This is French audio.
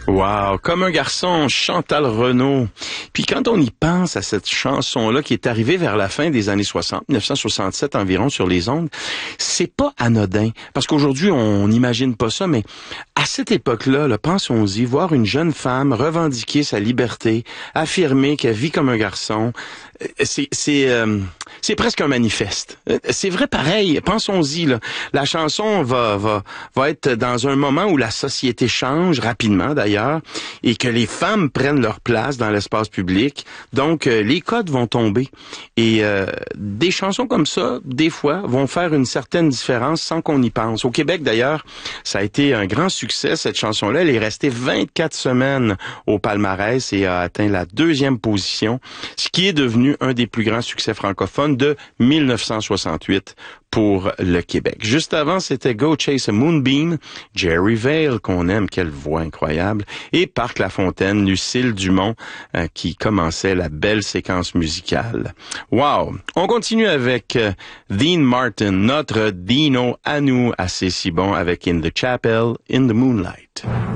Wow, comme un garçon, Chantal Renaud. Puis quand on y pense à cette chanson-là qui est arrivée vers la fin des années 60, 1967 environ sur les ondes, c'est pas anodin. Parce qu'aujourd'hui, on n'imagine pas ça, mais à cette époque-là, pensons-y, voir une jeune femme revendiquer sa liberté, affirmer qu'elle vit comme un garçon, c'est presque un manifeste. C'est vrai pareil, pensons-y, là. La chanson va être dans un moment où la société change rapidement d'ailleurs et que les femmes prennent leur place dans l'espace public. Donc les codes vont tomber et des chansons comme ça, des fois, vont faire une certaine différence sans qu'on y pense. Au Québec d'ailleurs, ça a été un grand succès cette chanson-là. Elle est restée 24 semaines au palmarès et a atteint la 2e position, ce qui est devenu un des plus grands succès francophones de 1968 pour le Québec. Juste avant, c'était Go Chase a Moonbeam, Jerry Vale, qu'on aime, quelle voix incroyable, et Parc Lafontaine, Lucille Dumont, qui commençait la belle séquence musicale. Wow! On continue avec Dean Martin, notre Dino à nous, assez si bon, avec In the Chapel, in the Moonlight.